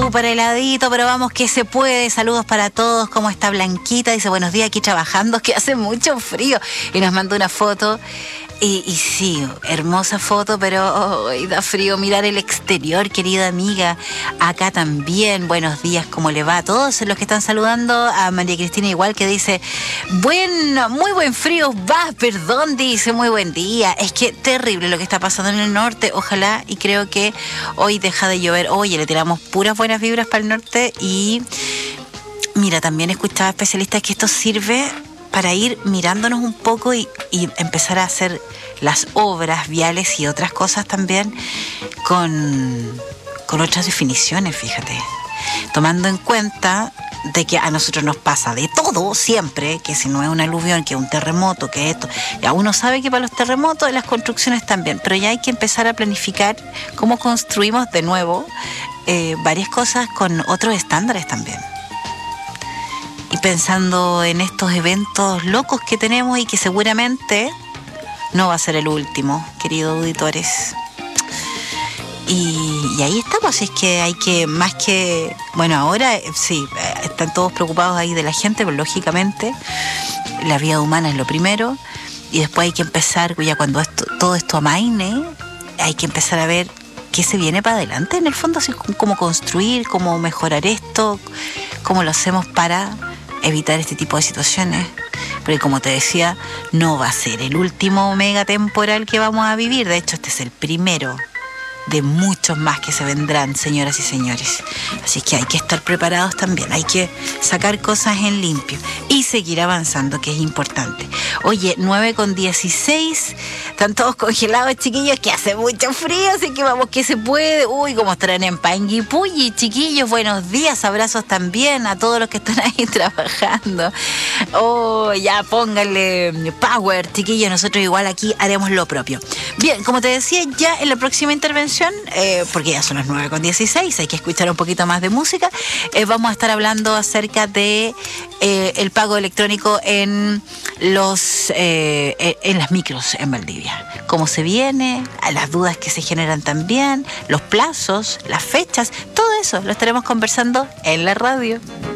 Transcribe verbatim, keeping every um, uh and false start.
súper heladito, pero vamos que se puede. Saludos para todos. ¿Cómo está Blanquita? Dice, buenos días, aquí trabajando, que hace mucho frío. Y nos mandó una foto. Y, y sí, hermosa foto, pero oh, da frío mirar el exterior, querida amiga. Acá también, buenos días, ¿cómo le va a todos los que están saludando? A María Cristina igual, que dice, buen, muy buen frío, va, perdón, dice, muy buen día. Es que terrible lo que está pasando en el norte, ojalá, y creo que hoy deja de llover. Oye, le tiramos puras buenas vibras para el norte. Y mira, también escuchaba especialistas que esto sirve para ir mirándonos un poco y, y empezar a hacer las obras viales y otras cosas también con, con otras definiciones, fíjate. Tomando en cuenta de que a nosotros nos pasa de todo siempre, que si no es un aluvión, que es un terremoto, que esto, ya uno sabe que para los terremotos las construcciones también, pero ya hay que empezar a planificar cómo construimos de nuevo eh, varias cosas con otros estándares también. Y pensando en estos eventos locos que tenemos y que seguramente no va a ser el último, queridos auditores. Y, y ahí estamos, es que hay que, más que, bueno, ahora sí, están todos preocupados ahí de la gente, pero lógicamente la vida humana es lo primero, y después hay que empezar, ya cuando esto, todo esto amaine, hay que empezar a ver qué se viene para adelante, en el fondo, así, cómo construir, cómo mejorar esto, cómo lo hacemos para evitar este tipo de situaciones, porque como te decía, no va a ser el último mega temporal que vamos a vivir. De hecho, este es el primero de muchos más que se vendrán, señoras y señores. Así que hay que estar preparados también, hay que sacar cosas en limpio y seguir avanzando, que es importante. Oye, nueve con dieciséis, están todos congelados, chiquillos, que hace mucho frío, así que vamos que se puede. Uy, como estarán en Panguipulli, chiquillos, buenos días, abrazos también a todos los que están ahí trabajando. Oh, ya pónganle power, chiquillos, nosotros igual aquí haremos lo propio. Bien, como te decía, ya en la próxima intervención, Eh, porque ya son las nueve con dieciséis, hay que escuchar un poquito más de música, eh, vamos a estar hablando acerca de eh, el pago electrónico en los eh, en las micros en Valdivia, cómo se viene, las dudas que se generan también, los plazos, las fechas, todo eso lo estaremos conversando en la radio.